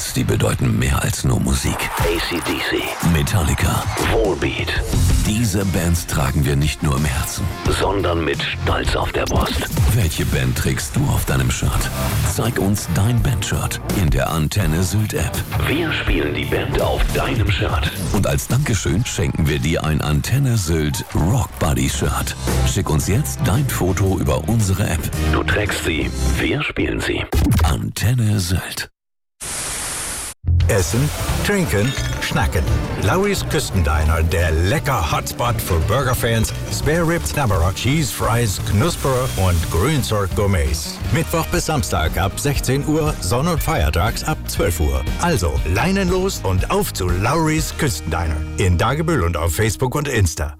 Bands, die bedeuten mehr als nur Musik. AC/DC, Metallica, Volbeat. Diese Bands tragen wir nicht nur im Herzen, sondern mit Stolz auf der Brust. Welche Band trägst du auf deinem Shirt? Zeig uns dein Bandshirt in der Antenne Sylt App. Wir spielen die Band auf deinem Shirt. Und als Dankeschön schenken wir dir ein Antenne Sylt Rock Buddy Shirt. Schick uns jetzt dein Foto über unsere App. Du trägst sie, wir spielen sie. Antenne Sylt. Essen, trinken, schnacken. Lawry's Küstendiner, der lecker Hotspot für Burgerfans, Spare Ribs, Tamarack, Cheese Fries, Knusperer und Grünzeug Gourmets. Mittwoch bis Samstag ab 16 Uhr, Sonn- und Feiertags ab 12 Uhr. Also Leinen los und auf zu Lawry's Küstendiner in Dagebüll und auf Facebook und Insta.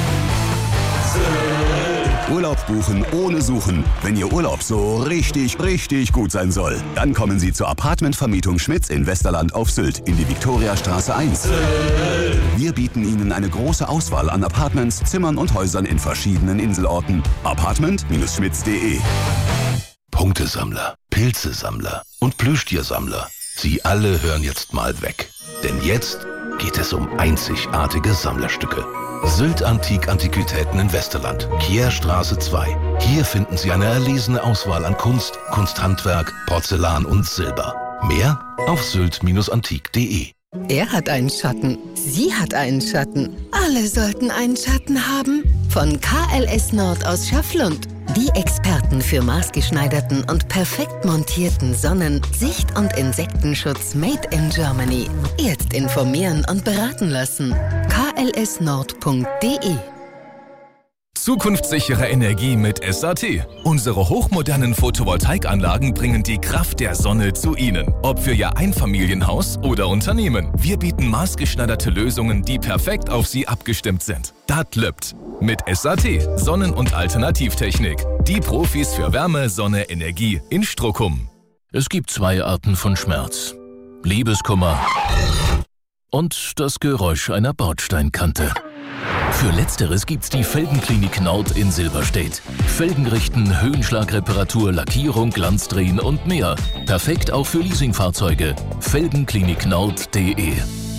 Urlaub buchen ohne Suchen. Wenn Ihr Urlaub so richtig gut sein soll, dann kommen Sie zur Apartmentvermietung Schmitz in Westerland auf Sylt in die Viktoriastraße 1. Wir bieten Ihnen eine große Auswahl an Apartments, Zimmern und Häusern in verschiedenen Inselorten. Apartment-schmitz.de. Punktesammler, Pilzesammler und Plüschtiersammler. Sie alle hören jetzt mal weg. Denn jetzt geht es um einzigartige Sammlerstücke. Sylt Antiquitäten in Westerland, Kierstraße 2. Hier finden Sie eine erlesene Auswahl an Kunst, Kunsthandwerk, Porzellan und Silber. Mehr auf sylt-antik.de. Er hat einen Schatten, sie hat einen Schatten. Alle sollten einen Schatten haben. Von KLS Nord aus Schafflund. Die Experten für maßgeschneiderten und perfekt montierten Sonnen-, Sicht- und Insektenschutz made in Germany. Jetzt informieren und beraten lassen. klsnord.de. Zukunftssichere Energie mit SAT. Unsere hochmodernen Photovoltaikanlagen bringen die Kraft der Sonne zu Ihnen. Ob für Ihr Einfamilienhaus oder Unternehmen. Wir bieten maßgeschneiderte Lösungen, die perfekt auf Sie abgestimmt sind. Dat lübt. Mit SAT, Sonnen- und Alternativtechnik. Die Profis für Wärme, Sonne, Energie in Strockum. Es gibt 2 Arten von Schmerz. Liebeskummer und das Geräusch einer Bordsteinkante. Für Letzteres gibt's die Felgenklinik Nord in Silberstedt. Felgenrichten, Höhenschlagreparatur, Lackierung, Glanzdrehen und mehr. Perfekt auch für Leasingfahrzeuge. Felgenkliniknord.de.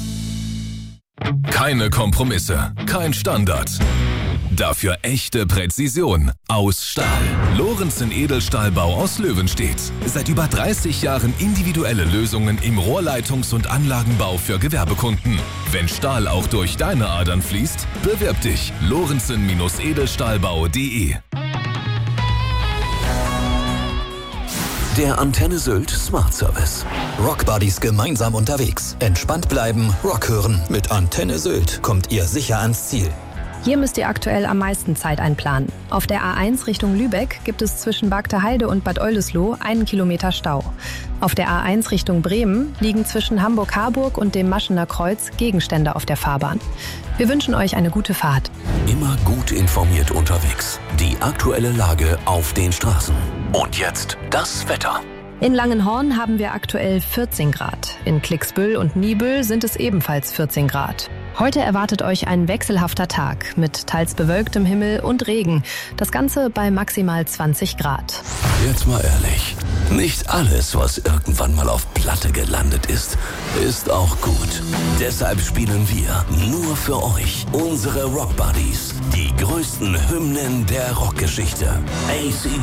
Keine Kompromisse, kein Standard. Dafür echte Präzision. Aus Stahl. Lorenzen Edelstahlbau aus Löwenstedt. Seit über 30 Jahren individuelle Lösungen im Rohrleitungs- und Anlagenbau für Gewerbekunden. Wenn Stahl auch durch deine Adern fließt, bewirb dich. Lorenzen-Edelstahlbau.de. Der Antenne Sylt Smart Service. Rockbuddies gemeinsam unterwegs. Entspannt bleiben, Rock hören. Mit Antenne Sylt kommt ihr sicher ans Ziel. Hier müsst ihr aktuell am meisten Zeit einplanen. Auf der A1 Richtung Lübeck gibt es zwischen Bagterheide und Bad Oldesloe 1 Kilometer Stau. Auf der A1 Richtung Bremen liegen zwischen Hamburg-Harburg und dem Maschener Kreuz Gegenstände auf der Fahrbahn. Wir wünschen euch eine gute Fahrt. Immer gut informiert unterwegs. Die aktuelle Lage auf den Straßen. Und jetzt das Wetter. In Langenhorn haben wir aktuell 14 Grad. In Klicksbüll und Niebüll sind es ebenfalls 14 Grad. Heute erwartet euch ein wechselhafter Tag mit teils bewölktem Himmel und Regen. Das Ganze bei maximal 20 Grad. Jetzt mal ehrlich, nicht alles, was irgendwann mal auf Platte gelandet ist, ist auch gut. Deshalb spielen wir nur für euch unsere Rock Buddies, die größten Hymnen der Rockgeschichte. AC